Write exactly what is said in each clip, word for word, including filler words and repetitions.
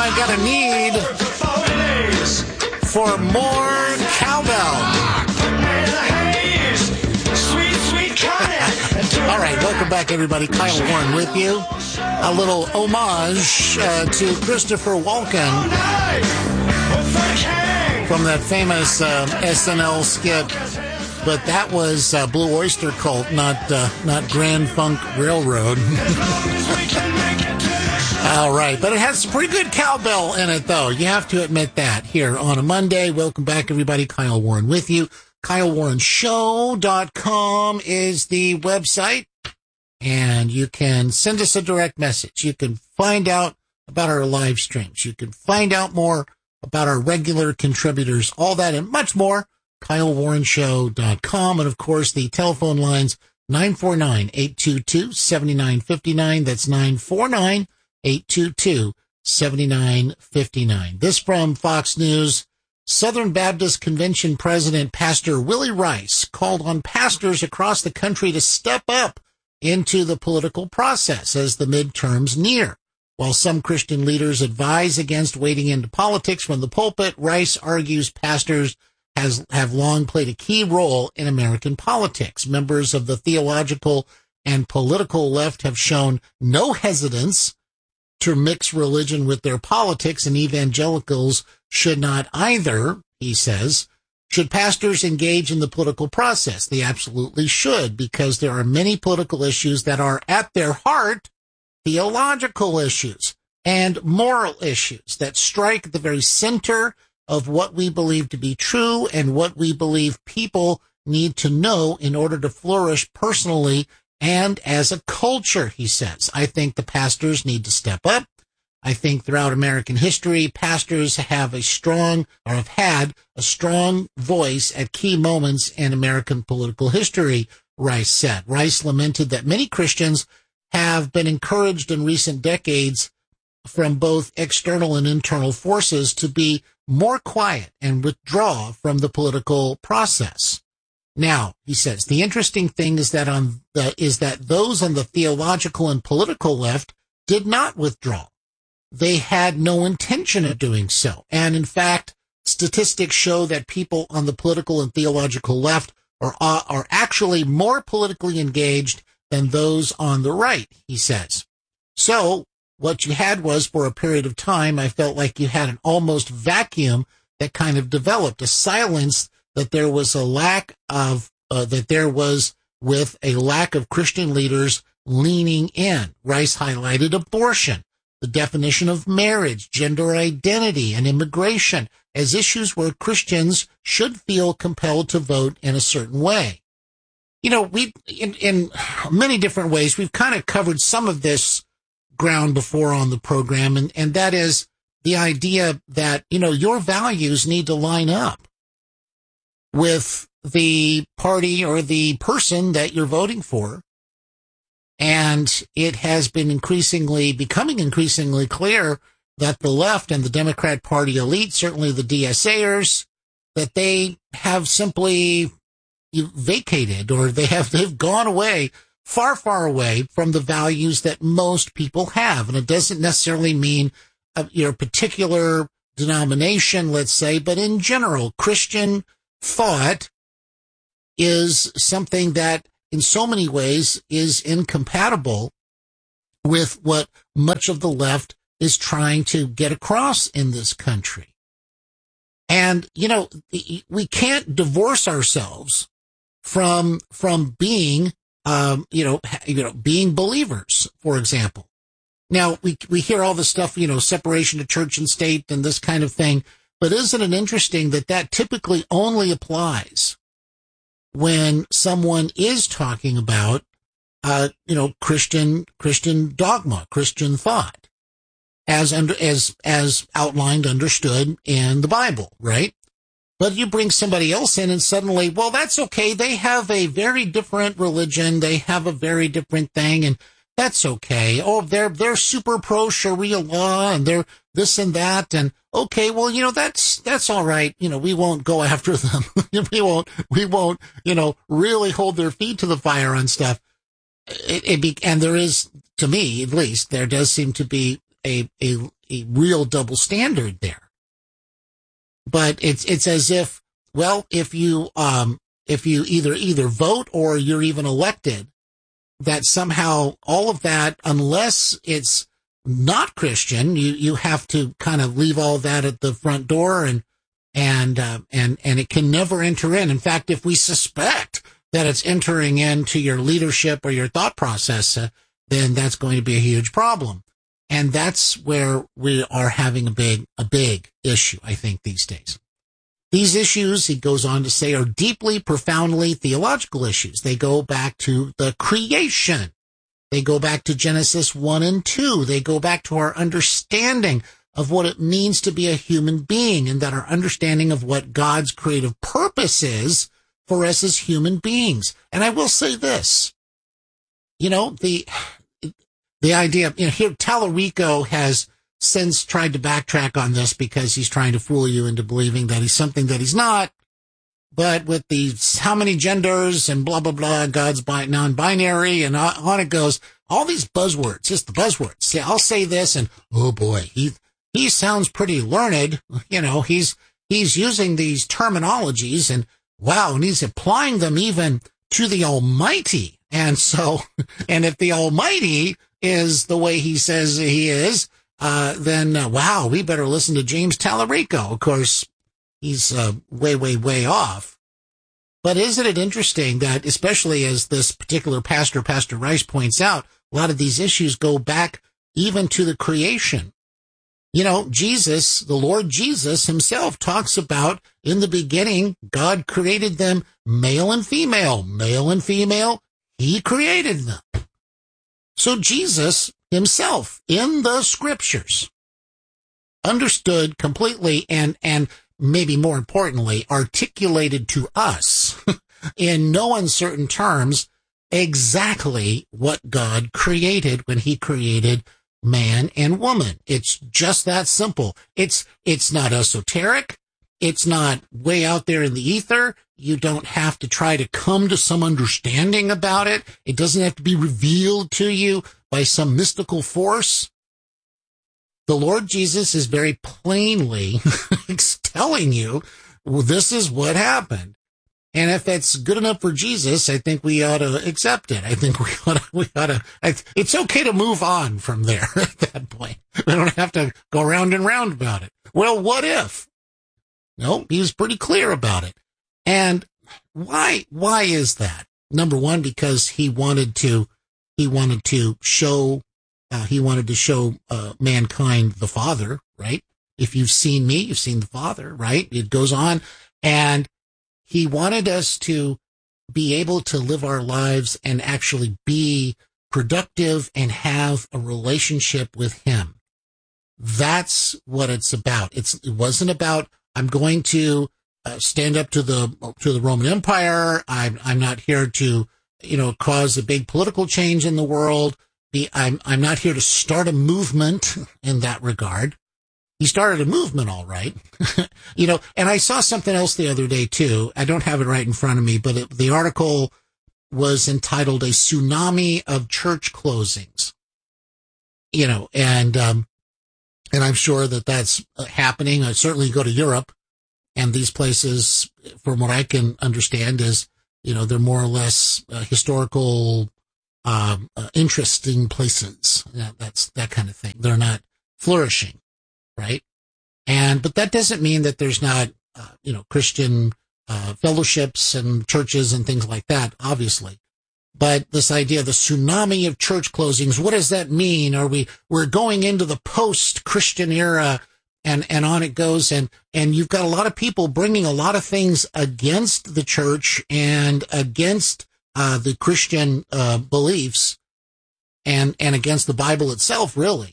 I got a need for more cowbell. All right, welcome back, everybody. Kyle Warren with you. A little homage uh, to Christopher Walken from that famous uh, S N L skit. But that was uh, Blue Oyster Cult, not uh, not Grand Funk Railroad. All right, but it has some pretty good cowbell in it, though. You have to admit that. Here on a Monday, welcome back, everybody. Kyle Warren with you. Kyle Warren Show dot com is the website, and you can send us a direct message. You can find out about our live streams. You can find out more about our regular contributors, all that and much more. Kyle Warren Show dot com. And, of course, the telephone lines, nine four nine, eight two two, seven nine five nine. That's nine four nine, eight two two, seven nine five nine. This from Fox News. Southern Baptist Convention President Pastor Willie Rice called on pastors across the country to step up into the political process as the midterms near. While some Christian leaders advise against wading into politics from the pulpit, Rice argues pastors has have long played a key role in American politics. Members of the theological and political left have shown no hesitance to mix religion with their politics, and evangelicals should not either, he says. Should pastors engage in the political process? They absolutely should, because there are many political issues that are at their heart theological issues and moral issues that strike at the very center of what we believe to be true and what we believe people need to know in order to flourish personally and as a culture, he says. I think the pastors need to step up. I think throughout American history, pastors have a strong, or have had a strong voice at key moments in American political history, Rice said. Rice lamented that many Christians have been encouraged in recent decades from both external and internal forces to be more quiet and withdraw from the political process. Now, he says, the interesting thing is that on the, is that those on the theological and political left did not withdraw. They had no intention of doing so. And in fact, statistics show that people on the political and theological left are, uh, are actually more politically engaged than those on the right, he says. So what you had was, for a period of time, I felt like you had an almost vacuum that kind of developed, a silence that there was a lack of, uh, that there was with a lack of Christian leaders leaning in. Rice highlighted abortion, the definition of marriage, gender identity, and immigration as issues where Christians should feel compelled to vote in a certain way. You know, we, in, in many different ways, we've kind of covered some of this ground before on the program, and, and that is the idea that, you know, your values need to line up with the party or the person that you're voting for. And it has been increasingly, becoming increasingly clear that the left and the Democrat Party elite, certainly the DSAers, that they have simply vacated, or they have, they've gone away, far, far away from the values that most people have. And it doesn't necessarily mean a, you know, particular denomination, let's say, but in general, Christian thought is something that in so many ways is incompatible with what much of the left is trying to get across in this country. And, you know, we can't divorce ourselves from, from being, um, you know, you know, being believers, for example. Now, we, we hear all this stuff, you know, separation of church and state and this kind of thing. But isn't it interesting that that typically only applies when someone is talking about, uh, you know, Christian, Christian dogma, Christian thought, as under, as, as outlined, understood in the Bible, right? But you bring somebody else in and suddenly, well, that's okay. They have a very different religion. They have a very different thing, and that's okay. Oh, they're, they're super pro Sharia law, and they're this and that, and okay, well, you know, that's, that's all right. You know, we won't go after them. we won't, we won't, you know, really hold their feet to the fire on stuff. It, it be, and there is, to me, at least, there does seem to be a, a, a real double standard there. But it's, it's as if, well, if you, um, if you either, either vote or you're even elected, that somehow all of that, unless it's not Christian, you, you have to kind of leave all that at the front door and, and, uh, and, and it can never enter in. In fact, if we suspect that it's entering into your leadership or your thought process, uh, then that's going to be a huge problem. And that's where we are having a big, a big issue, I think, these days. These issues, he goes on to say, are deeply, profoundly theological issues. They go back to the creation. They go back to Genesis one and two. They go back to our understanding of what it means to be a human being, and that our understanding of what God's creative purpose is for us as human beings. And I will say this, you know, the, the idea, you know, here, Tallarico has since tried to backtrack on this because he's trying to fool you into believing that he's something that he's not. But with the how many genders and blah, blah, blah, God's bi- non-binary and on it goes, all these buzzwords, just the buzzwords. See, I'll say this and, oh boy, he, he sounds pretty learned. You know, he's, he's using these terminologies and wow, and he's applying them even to the Almighty. And so, and if the Almighty is the way he says he is, uh, then, uh, wow, we better listen to James Tallarico. Of course, he's, uh, way, way, way off. But isn't it interesting that, especially as this particular pastor, Pastor Rice, points out, a lot of these issues go back even to the creation. You know, Jesus, the Lord Jesus himself talks about in the beginning, God created them male and female, male and female. He created them. So Jesus himself in the scriptures understood completely and, and maybe more importantly, articulated to us in no uncertain terms exactly what God created when he created man and woman. It's just that simple. It's, it's not esoteric. It's not way out there in the ether. You don't have to try to come to some understanding about it. It doesn't have to be revealed to you by some mystical force. The Lord Jesus is very plainly telling you, well, this is what happened. And if it's good enough for Jesus, I think we ought to accept it. I think we ought to, we ought to, it's okay to move on from there at that point. We don't have to go round and round about it. Well, what if? No, he was pretty clear about it. And why, why is that? Number one, because he wanted to, he wanted to show, uh, he wanted to show, uh, mankind the Father, right? If you've seen me, you've seen the Father, right? It goes on. And he wanted us to be able to live our lives and actually be productive and have a relationship with him. That's what it's about. It's, it wasn't about, I'm going to uh, stand up to the, to the Roman Empire. I'm, I'm not here to, you know, cause a big political change in the world. Be, I'm, I'm not here to start a movement in that regard. He started a movement, all right. You know, and I saw something else the other day, too. I don't have it right in front of me, but it, the article was entitled A Tsunami of Church Closings. You know, and, um, and I'm sure that that's happening. I certainly go to Europe, and these places, from what I can understand, is, you know, they're more or less uh, historical, um, uh, interesting places. That, that's that kind of thing. They're not flourishing. Right. And, but that doesn't mean that there's not, uh, you know, Christian, uh, fellowships and churches and things like that, obviously. But this idea of the tsunami of church closings, what does that mean? Are we, we're going into the post-Christian era and, and on it goes. And, and you've got a lot of people bringing a lot of things against the church and against, uh, the Christian, uh, beliefs and, and against the Bible itself, really.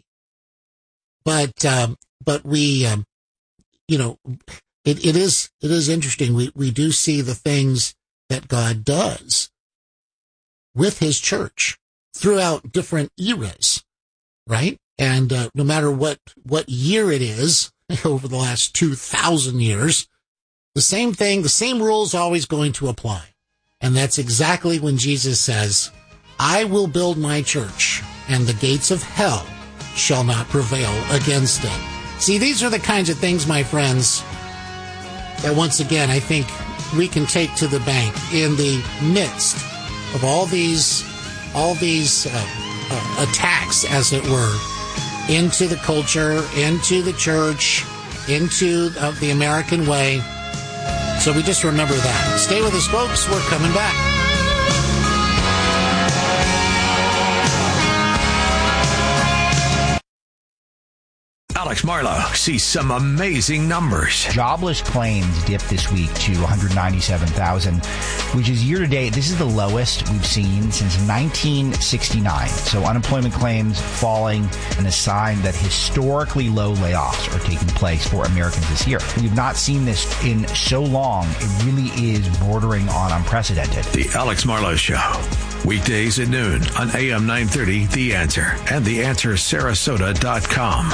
But, um, But we, um, you know, it, it is, it is interesting. We, we do see the things that God does with his church throughout different eras, right? And, uh, no matter what, what year it is over the last two thousand years, the same thing, the same rules always going to apply. And that's exactly when Jesus says, I will build my church and the gates of hell shall not prevail against it. See, these are the kinds of things, my friends, that once again I think we can take to the bank in the midst of all these, all these uh, uh, attacks, as it were, into the culture, into the church, into uh, the American way. So we just remember that. Stay with us, folks. We're coming back. Alex Marlow sees some amazing numbers. Jobless claims dipped this week to one hundred ninety-seven thousand, which is year to date. This is the lowest we've seen since nineteen sixty-nine. So unemployment claims falling, and a sign that historically low layoffs are taking place for Americans this year. We've not seen this in so long. It really is bordering on unprecedented. The Alex Marlow Show. Weekdays at noon on A M nine thirty, The Answer, and the answer sarasota dot com.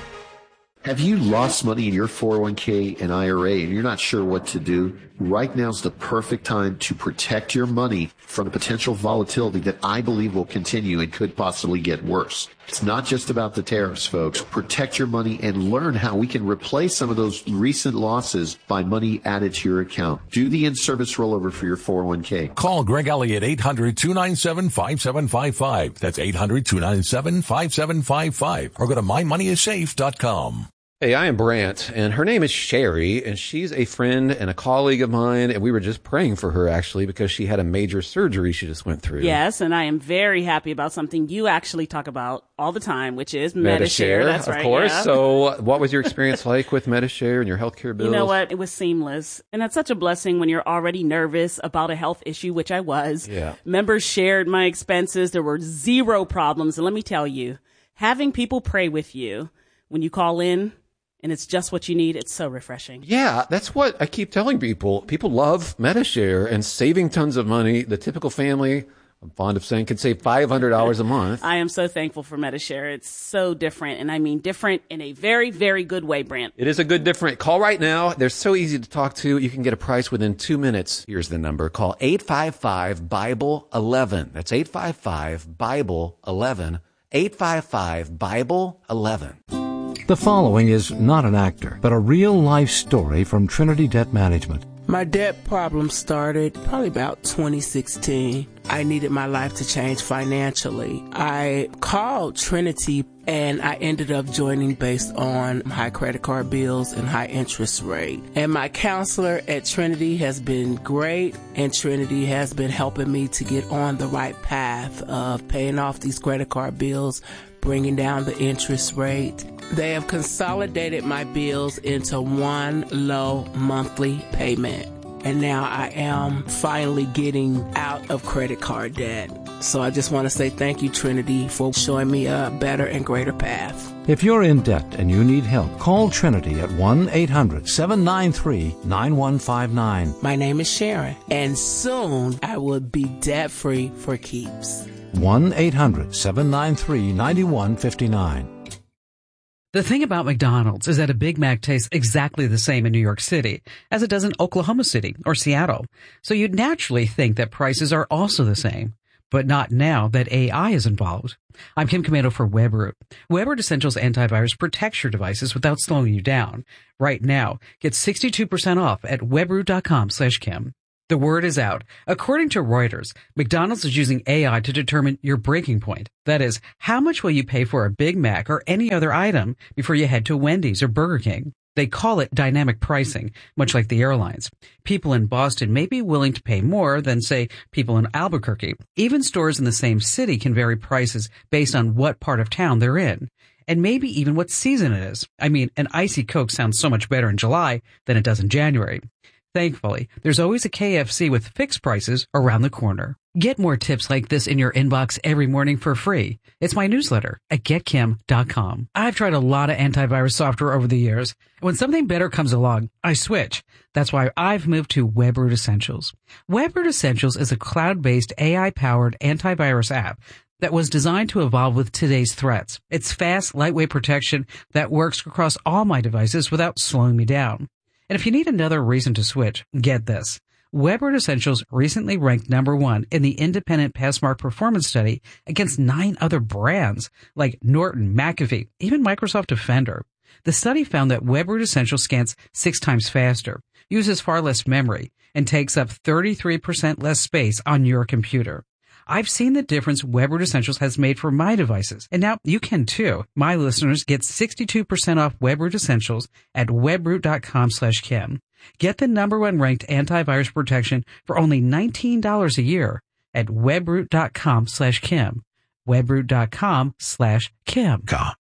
Have you lost money in your four oh one k and I R A and you're not sure what to do? Right now is the perfect time to protect your money from the potential volatility that I believe will continue and could possibly get worse. It's not just about the tariffs, folks. Protect your money and learn how we can replace some of those recent losses by money added to your account. Do the in-service rollover for your four oh one k. Call Greg Elliott, eight hundred, two nine seven, five seven five five. That's eight hundred, two nine seven, five seven five five. Or go to my money is safe dot com. Hey, I am Brant, and her name is Sherry, and she's a friend and a colleague of mine, and we were just praying for her, actually, because she had a major surgery she just went through. Yes, and I am very happy about something you actually talk about all the time, which is Medi-Share. That's right, of course. Yeah. So what was your experience like with Medi-Share and your healthcare bills? You know what? It was seamless, and that's such a blessing when you're already nervous about a health issue, which I was. Yeah. Members shared my expenses. There were zero problems, and let me tell you, having people pray with you when you call in, and it's just what you need, it's so refreshing. Yeah, that's what I keep telling people. People love Medi-Share and saving tons of money. The typical family, I'm fond of saying, can save five hundred dollars a month. I am so thankful for Medi-Share. It's so different, and I mean different in a very, very good way, Brant. It is a good different. Call right now. They're so easy to talk to. You can get a price within two minutes. Here's the number. Call eight five five, Bible eleven. That's eight five five, Bible eleven. eight five five, Bible eleven. The following is not an actor, but a real-life story from Trinity Debt Management. My debt problem started probably about twenty sixteen. I needed my life to change financially. I called Trinity and I ended up joining based on high credit card bills and high interest rate. And my counselor at Trinity has been great, and Trinity has been helping me to get on the right path of paying off these credit card bills, bringing down the interest rate. They have consolidated my bills into one low monthly payment. And now I am finally getting out of credit card debt. So I just want to say thank you, Trinity, for showing me a better and greater path. If you're in debt and you need help, call Trinity at one eight hundred, seven nine three, nine one five nine. My name is Sharon, and soon I will be debt-free for keeps. one eight hundred, seven nine three, nine one five nine. The thing about McDonald's is that a Big Mac tastes exactly the same in New York City as it does in Oklahoma City or Seattle. So you'd naturally think that prices are also the same. But not now that A I is involved. I'm Kim Komando for WebRoot. WebRoot Essentials Antivirus protects your devices without slowing you down. Right now, get sixty-two percent off at webroot.com slash Kim. The word is out. According to Reuters, McDonald's is using A I to determine your breaking point. That is, how much will you pay for a Big Mac or any other item before you head to Wendy's or Burger King? They call it dynamic pricing, much like the airlines. People in Boston may be willing to pay more than, say, people in Albuquerque. Even stores in the same city can vary prices based on what part of town they're in, and maybe even what season it is. I mean, an icy Coke sounds so much better in July than it does in January. Thankfully, there's always a K F C with fixed prices around the corner. Get more tips like this in your inbox every morning for free. It's my newsletter at get kim dot com. I've tried a lot of antivirus software over the years. When something better comes along, I switch. That's why I've moved to WebRoot Essentials. WebRoot Essentials is a cloud-based A I-powered antivirus app that was designed to evolve with today's threats. It's fast, lightweight protection that works across all my devices without slowing me down. And if you need another reason to switch, get this. WebRoot Essentials recently ranked number one in the independent Passmark performance study against nine other brands like Norton, McAfee, even Microsoft Defender. The study found that WebRoot Essentials scans six times faster, uses far less memory, and takes up thirty-three percent less space on your computer. I've seen the difference WebRoot Essentials has made for my devices, and now you can too. My listeners get sixty-two percent off WebRoot Essentials at webroot.com slash Kim. Get the number one ranked antivirus protection for only nineteen dollars a year at webroot.com slash Kim. webroot.com slash Kim.